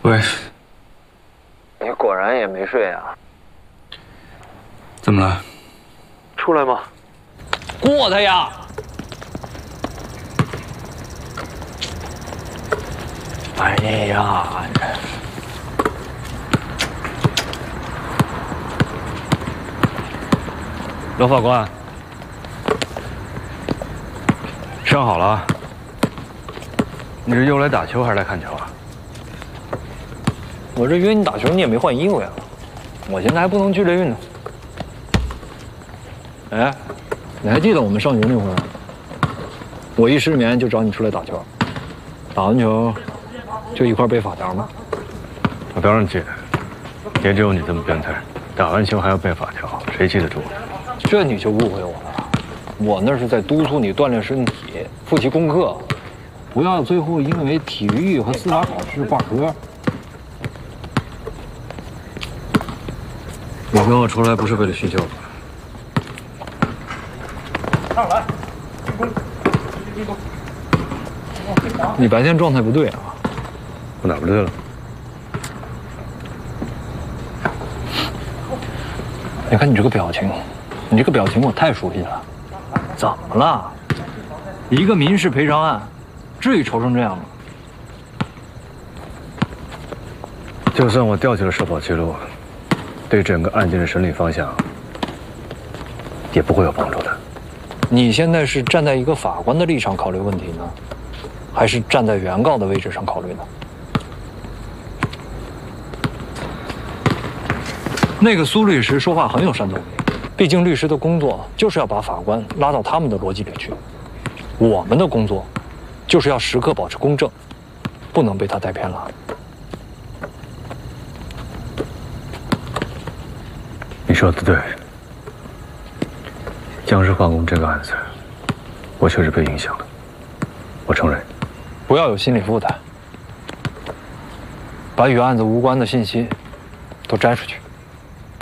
喂， 你果然也没睡啊？ 怎么了？ 出来吗？ 过他呀！哎呀！罗法官，伤好了？你是又来打球还是来看球啊？我这约你打球，你也没换衣服呀。我现在还不能剧烈运动。哎，你还记得我们上学那会儿？我一失眠就找你出来打球，打完球就一块背法条吗？ 我当然记得，也只有你这么变态，打完球还要背法条，谁记得住？ 这你就误会我了，我那是在督促你锻炼身体，复习功课，不要最后因为体育和司法考试挂科。你跟我出来不是为了叙旧吧？上来，进攻，进攻！你白天状态不对啊？ 我哪不对了？ 你看你这个表情，你这个表情我太熟悉了。怎么了？一个民事赔偿案，至于愁成这样吗？ 就算我调取了社保记录，对整个案件的审理方向也不会有帮助的。 你现在是站在一个法官的立场考虑问题呢，还是站在原告的位置上考虑呢？那个苏律师说话很有煽动力，毕竟律师的工作就是要把法官拉到他们的逻辑里去，我们的工作就是要时刻保持公正，不能被他带偏了。 你说的对，僵尸化工这个案子，我确实被影响了，我承认。 不要有心理负担，把与案子无关的信息都摘出去。